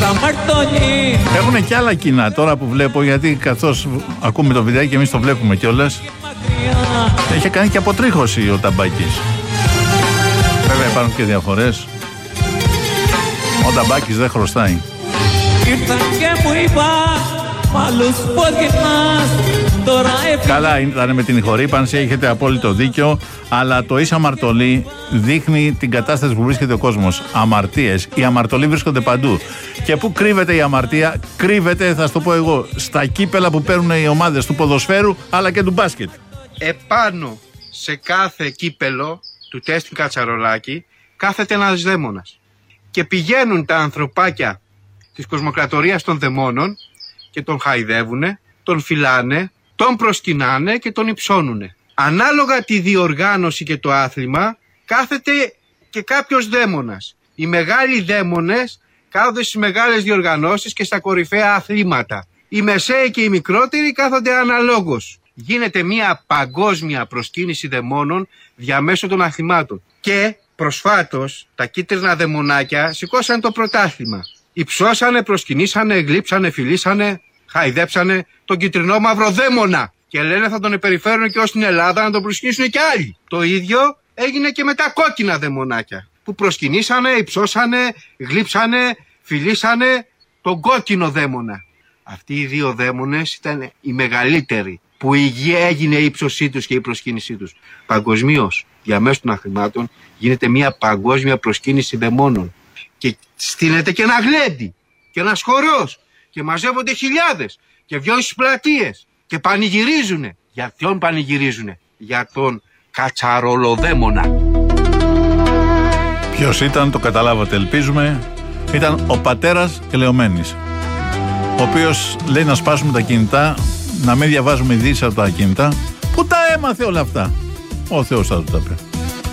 Έχουν και άλλα κοινά τώρα που βλέπω, γιατί καθώς ακούμε το βιντεάκι και εμείς το βλέπουμε κιόλας. Έχει κάνει και αποτρίχωση ο Ταμπάκης. Βέβαια υπάρχουν και διαφορές. Ο Ταμπάκης δεν χρωστάει. Καλά ήταν με την ηχορύπανση, έχετε απόλυτο δίκιο, αλλά το ίσα αμαρτωλή δείχνει την κατάσταση που βρίσκεται ο κόσμος. Αμαρτίες, οι αμαρτωλοί βρίσκονται παντού. Και πού κρύβεται η αμαρτία? Κρύβεται, θα σου το πω εγώ, στα κύπελα που παίρνουν οι ομάδες του ποδοσφαίρου αλλά και του μπάσκετ. Επάνω σε κάθε κύπελο του Τέστην Κατσαρολάκη κάθεται ένας δαίμονας. Και πηγαίνουν τα ανθρωπάκια της κοσμοκρατορίας των δαιμόνων και τον χαϊδεύουνε, τον φυλάνε, τον προσκυνάνε και τον υψώνουνε. Ανάλογα τη διοργάνωση και το άθλημα κάθεται και κάποιος δαίμονας. Οι μεγάλοι δαίμονες κάθονται στις μεγάλες διοργανώσεις και στα κορυφαία αθλήματα. Οι μεσαίοι και οι μικρότεροι κάθονται αναλόγως. Γίνεται μια παγκόσμια προσκύνηση δαιμόνων διαμέσου των αθλημάτων. Και προσφάτως τα κίτρινα δαιμονάκια σηκώσαν το πρωτάθλημα. Υψώσανε, προσκυνήσανε, γλύψανε, φιλήσανε, χαϊδέψανε τον κυτρινό μαύρο δαίμονα. Και λένε θα τον περιφέρουν και ως την Ελλάδα να τον προσκυνήσουν και άλλοι. Το ίδιο έγινε και με τα κόκκινα δαιμονάκια. Που προσκυνήσανε, υψώσανε, γλύψανε, φιλήσανε τον κόκκινο δαίμονα. Αυτοί οι δύο δαίμονες ήταν οι μεγαλύτεροι που έγινε η ύψωσή τους και η προσκύνησή τους. Παγκοσμίως, διαμέσου των αθλημάτων, γίνεται μια παγκόσμια προσκύνηση δαιμόνων. Και στείνεται και ένα γλέντι και ένας χορός και μαζεύονται χιλιάδες και βγαίνουν στις πλατείες και πανηγυρίζουνε. Για ποιον πανηγυρίζουνε? Για τον Κατσαρολοδαίμονα. Ποιος ήταν, το καταλάβατε ελπίζουμε. Ήταν ο πατέρας Ελεομένης, ο οποίος λέει να σπάσουμε τα κινητά, να μην διαβάζουμε ειδήσεις από τα κινητά. Πού τα έμαθε όλα αυτά? Ο Θεός θα του τα πει.